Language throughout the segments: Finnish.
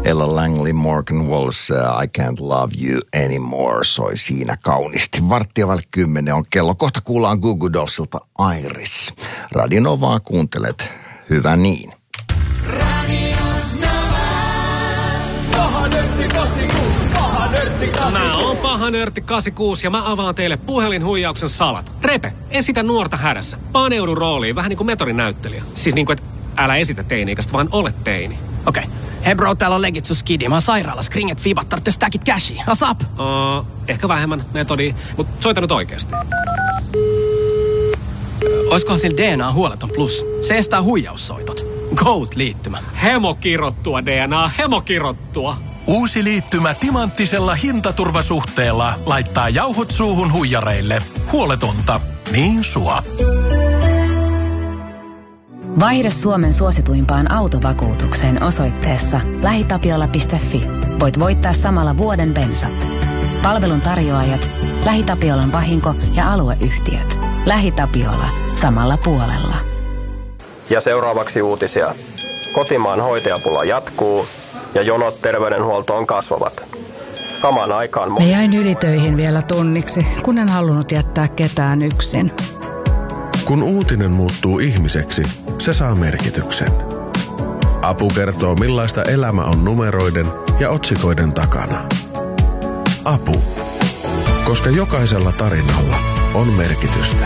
Ella Langley, Morgan Wallis, I Can't Love You Anymore soi siinä kauniisti. 9:45 on kello. Kohta kuullaan Goo Goo Dollsilta Iris. Radio Novaa kuuntelet. Hyvä niin. Mä oon paha nörtti 86 ja mä avaan teille puhelinhuijauksen salat. Repe, esitä nuorta hädässä. Paneudu rooliin, vähän niin kuin metorinäyttelijä. Siis niin kuin, että älä esitä teini-ikäistä, vaan ole teini. Okei. Hei bro, täällä on legit sus kidi. Mä oon sairaalassa. Kringet fiibattartte stackit cashia. Asap! Ehkä vähemmän metodia, mutta soita nyt oikeasti. Oiskohan sillä DNA huoleton plus? Se estää huijaussoitot. Goat-liittymä. Hemokirottua DNA, hemokirottua. Uusi liittymä timanttisella hintaturvasuhteella laittaa jauhot suuhun huijareille. Huoletonta. Niin sua. Vaihda Suomen suosituimpaan autovakuutukseen osoitteessa lähitapiola.fi. Voit voittaa samalla vuoden bensat. Palvelun tarjoajat, LähiTapiolan vahinko- ja alueyhtiöt. LähiTapiola. Samalla puolella. Ja seuraavaksi uutisia. Kotimaan hoitajapula jatkuu ja jonot terveydenhuoltoon kasvavat. Samaan aikaan... Mä jäin ylitöihin vielä tunniksi, kun en halunnut jättää ketään yksin. Kun uutinen muuttuu ihmiseksi, se saa merkityksen. Apu kertoo, millaista elämä on numeroiden ja otsikoiden takana. Apu. Koska jokaisella tarinalla on merkitystä.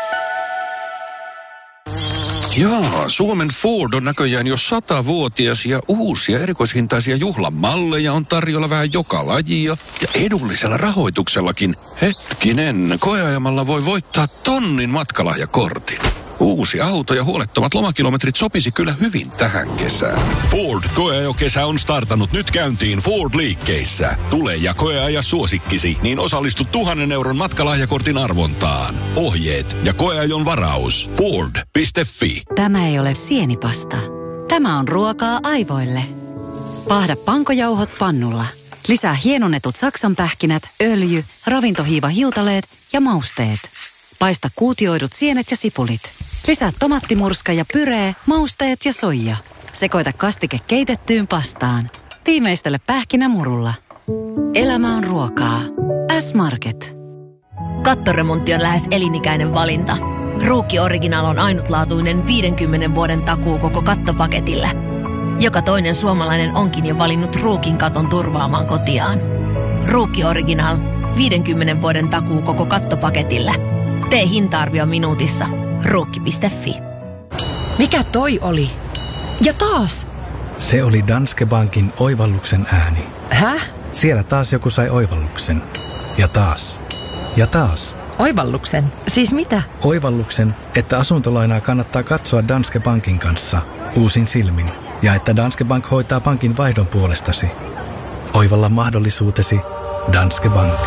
Jaa, Suomen Ford on näköjään jo 100-vuotias ja uusia erikoishintaisia juhlamalleja on tarjolla vähän joka lajia ja edullisella rahoituksellakin. Hetkinen, koeajamalla voi voittaa 1,000 matkalahjakortin. Uusi auto ja huolettomat lomakilometrit sopisi kyllä hyvin tähän kesään. Ford koeajokesä on startannut nyt käyntiin Ford-liikkeissä. Tule ja koeaja suosikkisi, niin osallistu 1,000 euron matkalahjakortin arvontaan. Ohjeet ja koeajon varaus. Ford.fi. Tämä ei ole sienipasta. Tämä on ruokaa aivoille. Paahda pankojauhot pannulla. Lisää hienonnetut saksanpähkinät, öljy, ravintohiivahiutaleet ja mausteet. Paista kuutioidut sienet ja sipulit. Lisää tomattimurska ja pyree, mausteet ja soija. Sekoita kastike keitettyyn pastaan. Tiimeistele pähkinämurulla. Elämä on ruokaa. S-Market. Kattoremontti on lähes elinikäinen valinta. Ruukki Original on ainutlaatuinen 50 vuoden takuu koko kattopaketille. Joka toinen suomalainen onkin jo valinnut Ruukin katon turvaamaan kotiaan. Ruukki Original. 50 vuoden takuu koko kattopaketille. Tee hinta-arvio minuutissa. Ruukki.fi. Mikä toi oli? Ja taas! Se oli Danske Bankin oivalluksen ääni. Häh? Siellä taas joku sai oivalluksen. Ja taas. Ja taas. Oivalluksen? Siis mitä? Oivalluksen, että asuntolainaa kannattaa katsoa Danske Bankin kanssa uusin silmin. Ja että Danske Bank hoitaa pankin vaihdon puolestasi. Oivalla mahdollisuutesi Danske Bank.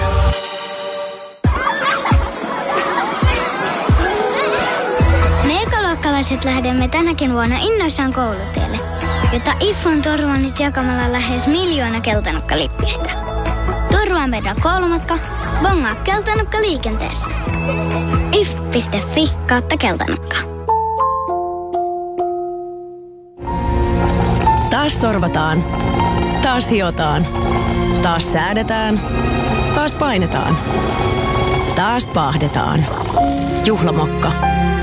Lähdemme tänäkin vuonna innoissaan koulutielle, jota IF on turvannut jakamalla lähes 1 miljoona keltanokkalippistä. Turvaa meidän koulumatka, bongaa keltanokka liikenteessä. if.fi/keltanokka. Taas sorvataan. Taas hiotaan. Taas säädetään. Taas painetaan. Taas paahdetaan. Juhlamokka.